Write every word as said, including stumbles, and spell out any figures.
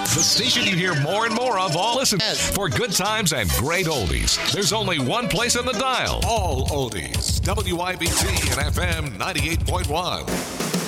The station you hear more and more of all listen Yes. for good times and great oldies. There's only one place in the dial. All oldies. W I B T and F M ninety-eight point one.